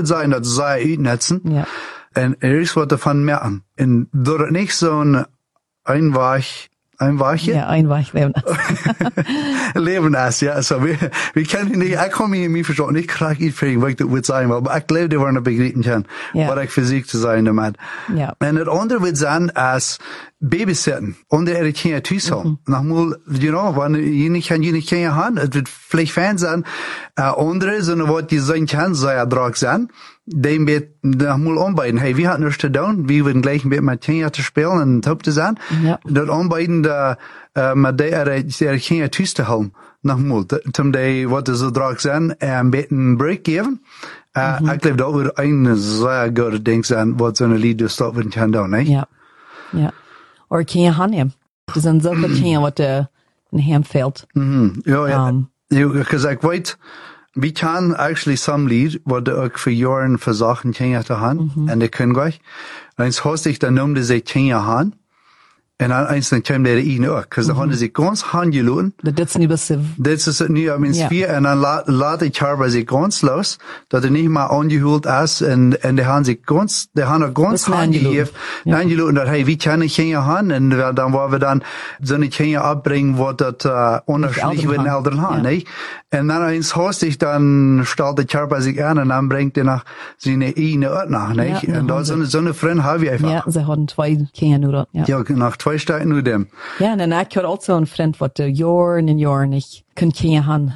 wird sein, dass sie uitnetzen. Ja. Und ist was davon merken. Und dort nicht so ein Einweichchen. Ja, Einweichleben. Leben ist, ja. Also, wir können nicht, ich kann mich verstehen, nicht krank einfrieren, was ich das würde sagen, aber ich glaube, die wollen begreifen können, was ich Physik zu sein damit. Ja. Und das andere wird sein, als Babysitten, und ihre Kinder zu haben. Nochmal, wenn je nicht Kinder haben, es wird vielleicht fein sein, andere, sondern was die sein können, sei Ertrag sein, dem wird nochmal anbieten. Hey, wir hatten nichts zu tun, wir würden gleich mit Kinder zu spielen und top zu sein. Ja. Das anbieten, mit ihre Kinder zu haben. Nochmal, zum die, was so Ertrag sein, ein bisschen Break geben. Ich glaube, das wird ein sehr gutes Ding sein, was so eine Lied das wird kann tun, nicht? Ja. Ja. Oder Kinder haben. Das sind solche Kinder, was in Heim fehlt. Ja, ja. Because ich weiß, we can actually some Lied, was auch für Jahren versuchen, Kinder zu haben, und die können gleich. Eins hast ich dann genommen, dass sie Kinder haben. Und dann eins dann kommen die ihnen auch. Because da haben sie ganz handgeloten. Das ist nicht besser. Das ist nicht, I mean, vier, und dann lade ich bei sie ganz los, dass er nicht mal angeholt ist, und die haben sich ganz, die haben auch ganz handgegeben, angeloten, dass, hey, wie kann ich Kinder haben? Und dann wollen wir dann so eine Kinder abbringen, was das, unterschiedlich mit den Eltern haben, nicht? Und dann eins hast ich dann, stellt der bei sich an, und dann bringt er nach seine eigene Ort nach, nicht? Ja, und da so eine Freund habe ich einfach. Ja, sie hatten 2 Kinder nur. Ja, nach 2 Stunden nur dem. Ja, und dann ich hatte auch so einen Freund, was Jahren und Jahren nicht Kinder haben.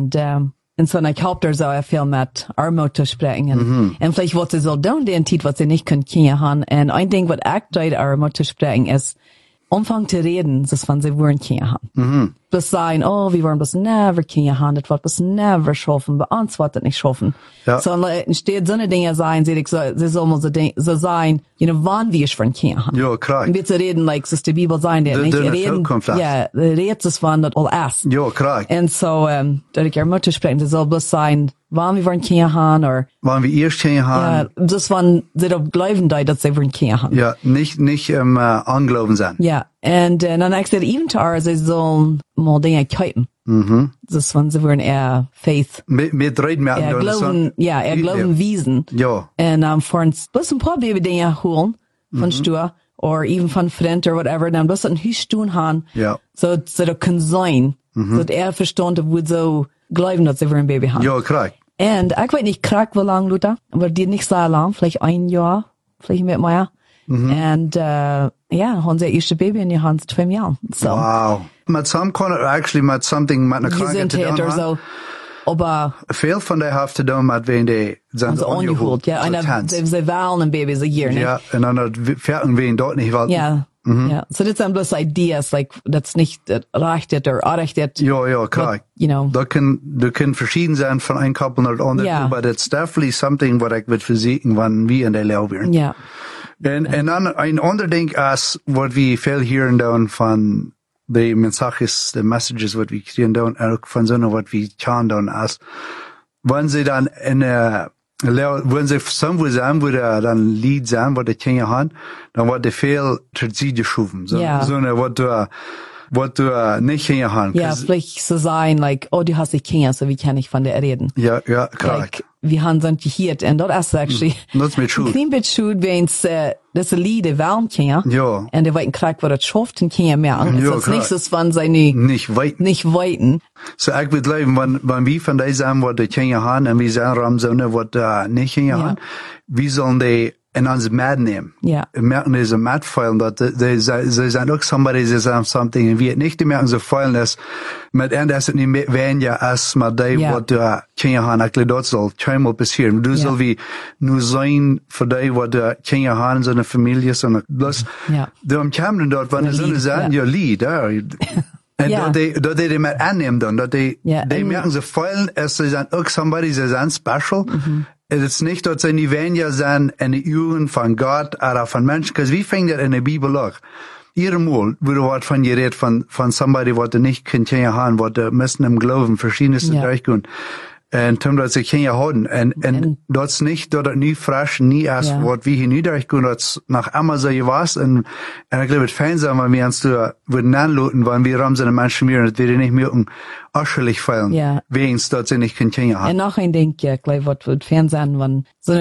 Und so, ich hoffe, da so viel mit Armut zu sprechen. Und vielleicht, was sie so tun, den Zeit, was sie nicht Kinder haben. Und ein Ding, was ich da Armut zu sprechen, ist, Anfang zu reden, das von sie wollen Kinder haben. Das sagen, oh, wir wollen das never Kinder haben, das wird das never schaffen, bei uns wird das nicht schaffen. Ja. So, entsteht so eine Dinge sein, sie soll mal so sein, wann wir schon Kinder haben. Ja, klar. Und wir zu reden, like, es ist die Bibel sein, der nicht reden. Ja, redet es von, das all erst. Ja, klar. Und so, da ich ihre Mutter sprechen, das soll bloß sein, wann wir wollen Kinder haben, oder. Wann wir erst Kinder haben. Ja, das wann sie doch glauben, dass sie wollen Kinder haben. Ja, nicht, anglauben sein. Ja. Und dann ich gesagt, even to sie sollen mal Dinge kaufen. Das wann sie wollen eher Faith. Mit reden wir glauben, glauben wiesen. Ja. Und, vor uns, bloß ein paar Baby-Dinge holen, von Stuhl, oder even von Freund, oder whatever, dann bloß ein Hüsch tun haben. Ja. So, das kann sein. So, verstanden, wo so glauben, dass sie wollen ein Baby haben. Ja, klar. Und ich weiß nicht, wie lange, Luther, aber die nicht so lang, vielleicht 1 Jahr, vielleicht mit mehr. Und, haben sie ihr erste Baby in die Hand, 2 Jahren. So. Wow. Mit some kind of, actually, mit something, mit einer Krankheit zu tun so. Aber. Viel von der haben zu tun, mit wenn die sind so angeholt. Ja, sie wählen ein Baby so Jahr, ne? Ja, und dann fährten wir ihn dort nicht warten. Ja. Ja. So, das sind bloß Ideas, like, das nicht rechtet oder unrechtet. Ja, klar. Da können verschieden sein von einem Couple nach anderen, aber that's definitely something, was ich wird versuchen, wann wir in der Lehre werden. Ja. Und dann ein anderes Ding ist, was wir viel hören dann von die Mensages, die Messages, was wir kriegen dann, auch von so einer, was wir kann dann ist, wenn sie dann wenn sie somewhere sein, wo dann Lied sein, was die Kinder haben, dann wird die viel zu sie geschoben. So eine, was du nicht Kinder haben. Ja, vielleicht so sein, like, oh, du hast die Kinder, so wie kann ich von der reden? Ja, klar. Like, wir haben so gehört, und das ist actually, das ist true. Ein klein bisschen schuld, wenn es, das Lied, der warm Kinder. Ja. Und der weiten Krieg, wo das schafft, den Kinder merken. Ja, es ist nicht so, wenn sie nicht weiten. So, ich würde glauben, wenn wir von denen sagen, was die Kinder haben, und wir sagen, so eine, was nicht Kinder haben, wie sollen die in uns mad nehmen? Ja. Merken diese mad feilen, dass sie sind auch somebody, sie sagen something, und wir nicht, die merken, sie feilen es, mit ihnen, das ist nicht mehr weniger als mit dem, was die Kinder haben. Ich glaube, das soll keinmal passieren. Du soll wie nur sein für die, was die Kinder haben, so eine Familie, so eine, bloß, du am Kämmen dort, wenn sie sagen, ja, Lied, ja. Und dat die met aannemen dan, dat die merken, ze feilen, es sie sind auch somebody, sie sind special. Es ist nicht, dass sie nicht weniger sind in den Augen von Gott oder von Menschen, because wie fängt das in der Bibel auch? Mal wurde was von geredet, von somebody, was nicht Kinder haben, was müssen im Glauben verschiedenes durchgehen. Und dass sie Kinder haben. Und das nicht, dass das nie frisch, nie erst, was wir hier nie durchgehen, das nach einmal so was. Und ich glaube, es fein sein, wenn wir uns da würden anluten, wenn wir haben so eine Menschen mehr, dass wir nicht mehr aschelig fallen. Wegen, dass sie nicht Kinder haben. Und noch ein Ding, ich glaube, was wird fein sein, wenn so